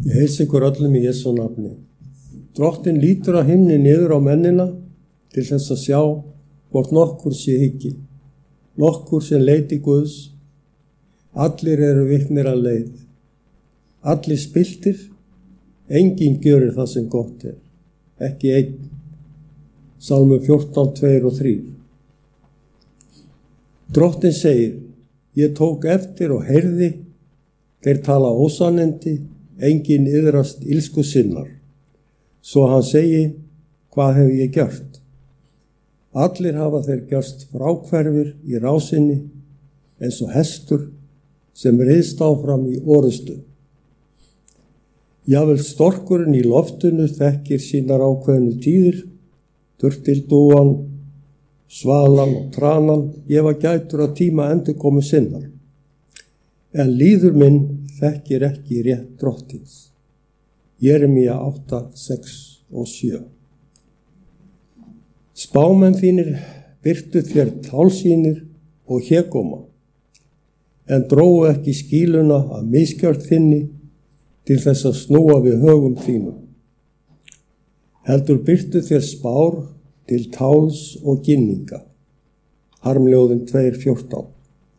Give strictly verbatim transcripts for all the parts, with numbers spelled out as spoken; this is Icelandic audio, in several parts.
Ég heilsa ykkur öllum í Jesú nafni. Drottinn lítur á himni niður á mennina til þess að sjá hvort nokkur sé hyggi, nokkur sem leiti Guðs. Allir eru viknir að leið, allir spilltir, enginn gjörir það sem gott er, ekki einn. Sálmur fjórtán, tvö og þrjú. Drottinn segir, ég tók eftir og heyrði, þeir tala ósannindi, enginn iðrast ilsku sinnar. Svo hann segi, hvað hef ég gjört? Allir hafa þeir gjörst fráhverfir í rásinni, eins og hestur sem riðst áfram í orustu. Jafnvel storkurinn í loftinu þekkir sínar ákveðnu tíðir, turtildúan, svalan og tranan gefa gætur að tíma endurkomu sinnar. En líður minn þekkir ekki rétt Drottins. Jeremía átta, sex og sjö. Spámenn þínir birtu þér tálsýnir og hégóma, en dróu ekki skýluna af misgjörð þinni til þess að snúa við högum þínum. Heldur birtu þér spár til táls og ginninga. Harmljóðin tvö, fjórtán.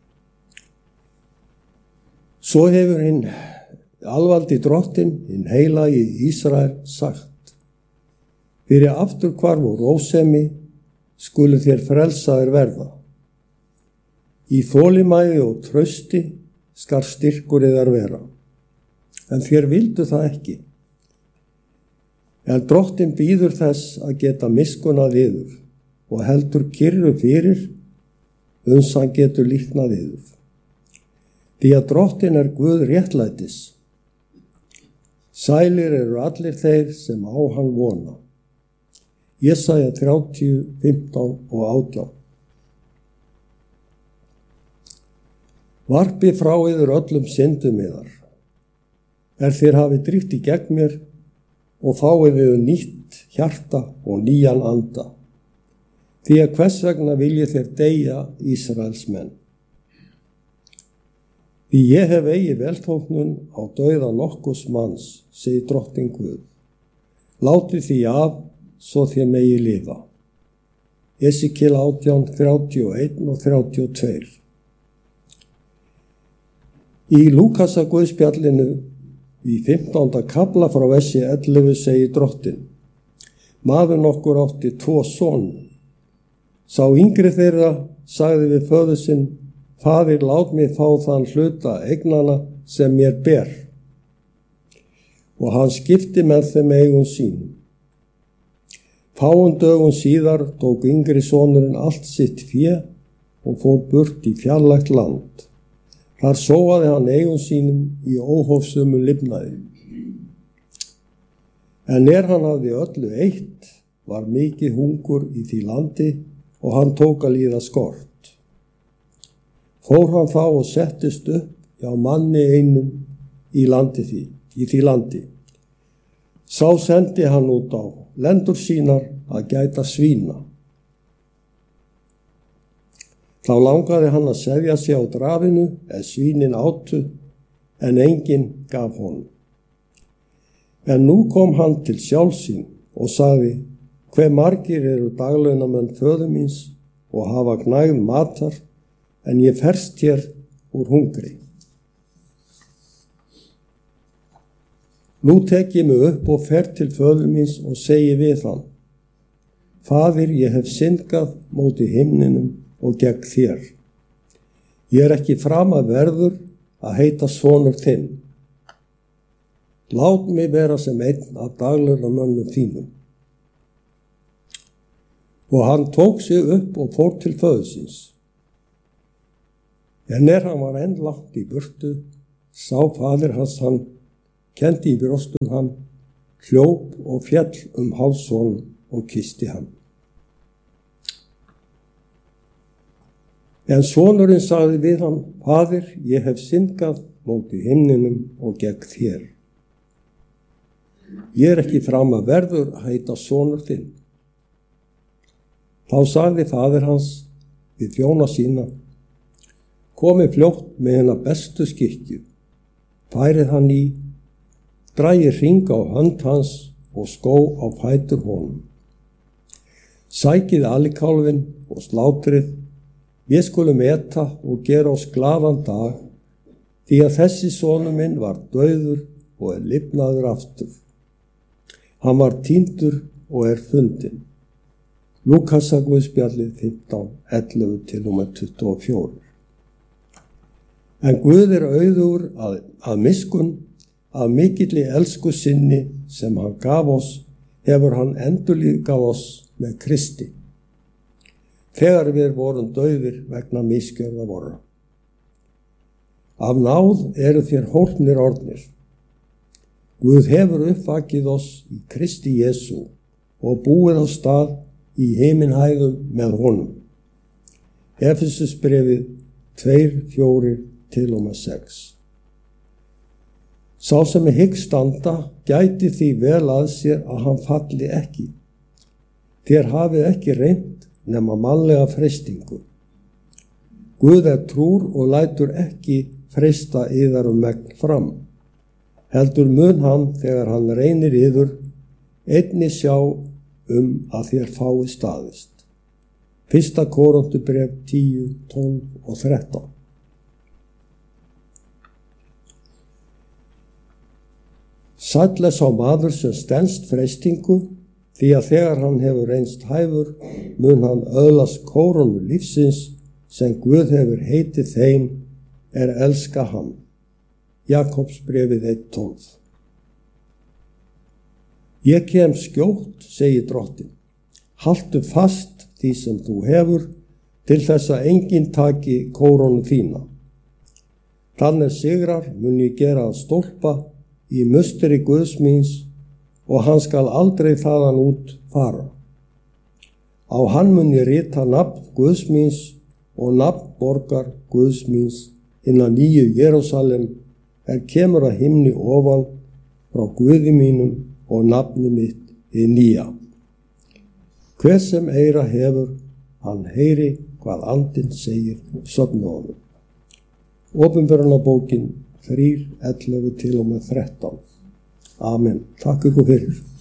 Svo hefur hinn alvaldi Drottinn, hinn heilagi Ísrael, sagt: fyrir afturhvarf og rósemi skulu þér frelsaðir verða. Í þolinmæði og trausti skal styrkur yðar vera. En þér vildu það ekki. En Drottinn bíður þess að geta miskunnað yður og heldur kyrru fyrir uns hann getur líknað yður. Því að Drottinn er Guð réttlætis. Sælir eru allir þeir sem á hann vona. Jesaja þrjátíu, fimmtán og átján. Varpi frá yður öllum syndum yðar, er þér hafi dríft í gegn mér og fáið yður nýtt hjarta og nýjan anda. Því að hvers vegna viljið þér deyja, Ísraels menn? Því ég hef eigi velþóknun á dauða nokkurs manns, segir Drottinn Guð. Látið því af, svo þér megi lifa. Esekíel átján, þrjátíu og eitt og þrjátíu og tvö. Í Lúkasa Guðspjallinu í fimmtánda kafla frá versi ellefu segir Drottinn: maður nokkur átti tvo soni. Sá yngri þeirra sagði við föður sinn: faðir, lát mig fá þann hluta eignana sem mér ber. Og hann skipti með þeim eigum sínum. Fáum dögum síðar tók yngri sonurinn allt sitt fé og fór burt í fjarlægt land. Þar sóaði hann eigum sínum í óhófsumu lifnaði. En er hann hafði öllu eitt, var mikið hungur í því landi og hann tók að líða skort. Fór hann þá og settist upp hjá manni einum í landi því, í því landi. Sá sendi hann út á lendur sínar að gæta svína. Þá langaði hann að sefja sig á drafinu en svínin átu, en enginn gaf honum. En nú kom hann til sjálfs sín og sagði: hve margir eru daglaunamenn föður míns og hafa gnægð matar, en ég ferst hér úr hungri. Nú tek ég mig upp og fer til föður míns og segi við hann: faðir, ég hef syndgað móti himninum og gegn þér. Ég er ekki framar verður að heita sonur þinn. Lát mig vera sem einn af daglaunamönnum þínum. Og hann tók sig upp og fór til föður síns. En er hann var enn langt í burtu, sá faðir hans hann, kendi í brjóstum hann, hljóp og féll um háls honum og kyssti hann. En sonurinn sagði við hann: faðir, ég hef syndgað móti himninum og gegn þér. Ég er ekki framar verður að heita sonur þinn. Þá sagði faðir hans við þjóna sína: komið fljótt með hennar bestu skikju, færið hann í dragi hring á hönd hans og skó á fætur honum. Sækið alikálfinn og slátrið, við skulum eta og gera oss glaðan dag, því að þessi sonur minn var dauður og er lifnaður aftur. Hann var týndur og er fundinn. Lúkasarguðspjallið fimmtán, ellefu til og með tuttugu og fjögur. En Guð er auðugur að, að miskunn, af mikilli elsku sinni sem hann gaf oss, hefur hann endurlífgað oss með Kristi, þegar við vorum dauðir vegna misgjörða vorra. Af náð eru þér hólpnir orðnir. Guð hefur uppvakið oss í Kristi Jesú og búið á stað í himinhæðum með honum. Efesusbréfið tveir, fjórir til og með sex. Sá sem er hygg standa gæti því vel að sér að hann falli ekki. Þér hafið ekki reynt nema mannlega freistingu. Guð er trúr og lætur ekki freista yðar um megn fram. Heldur mun hann þegar hann reynir yður, einnig sjá um að þér fái staðist. Fyrsta Korinthubréf tíu, tólf og þrettán. Sæll er sá maður sem stenst freistingu, því að þegar hann hefur reynst hæfur, mun hann öðlast kórónu lífsins sem Guð hefur heitið þeim er elska hann. Jakobsbréfið eitt, tólf. Ég kem skjótt, segir drottinn. Haltu fast því sem þú hefur, til þess að enginn taki kórónu þína. Þannig sigrar mun ég gera að stólpa í musteri Guðs míns, og hann skal aldrei þaðan út fara. Á hann mun ég rita nafn Guðs míns og nafn borgar Guðs míns innan nýju Jerúsalem er kemur að himni ofan frá Guði mínum og nafni mitt í nýja. Hver sem eyra hefur, hann heyri hvað andinn segir söfnuðunum. Opinberunarbókin þrír, ellefu til og með þrettán. Amen. Takk ykkur fyrir.